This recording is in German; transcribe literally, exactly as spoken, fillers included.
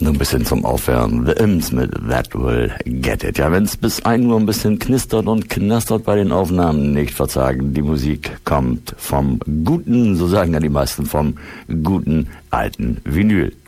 Nur ein bisschen zum Aufwärmen. The Imps mit That Will Get It. Ja, wenn es bis ein Uhr ein bisschen knistert und knastert bei den Aufnahmen, nicht verzagen. Die Musik kommt vom guten, so sagen ja die meisten, vom guten alten Vinyl.